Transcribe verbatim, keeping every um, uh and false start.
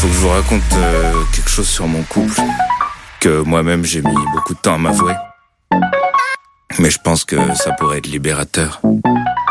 faut que je vous raconte euh, quelque chose sur mon couple, que moi-même j'ai mis beaucoup de temps à m'avouer. Mais je pense que ça pourrait être libérateur.